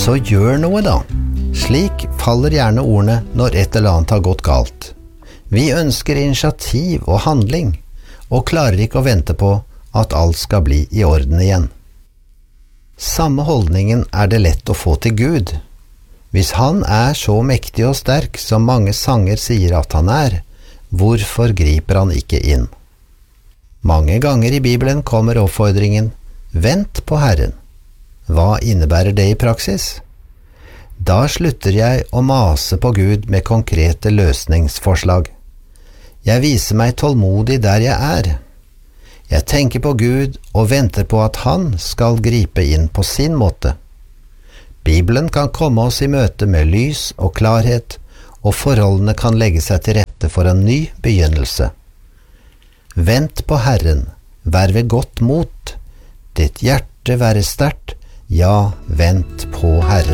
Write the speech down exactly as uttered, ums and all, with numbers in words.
Så gjør noe da. Slik faller gjerne ordene når et eller annet har gått galt. Vi ønsker initiativ og handling, og klarer ikke å vente på at alt skal bli i orden igjen. Samme holdningen er det lett å få til Gud. Hvis han er så mektig og sterk som mange sanger sier at han er, hvorfor griper han ikke inn? Mange ganger i Bibelen kommer oppfordringen «Vent på Herren». Hva innebærer det i praksis? Da slutter jeg å mase på Gud med konkrete løsningsforslag. Jeg viser meg tålmodig der jeg er. Jeg tenker på Gud og venter på at han skal gripe inn på sin måte. Bibelen kan komme oss i møte med lys og klarhet, og forholdene kan legge seg til rette for en ny begynnelse. Vent på Herren, vær ved godt mot. Ditt hjerte være sterkt, ja, vent på Herren.